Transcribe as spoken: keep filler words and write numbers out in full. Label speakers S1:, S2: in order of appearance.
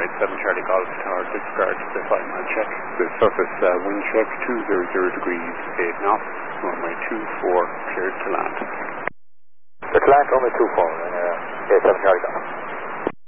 S1: Alright, seven Charlie Golf Tower, disregard the five mile check.
S2: The surface uh, wind check, two hundred degrees,
S1: eight knots, runway two four, cleared to land.
S3: The land, runway two four, uh, yeah, seven Charlie Golf.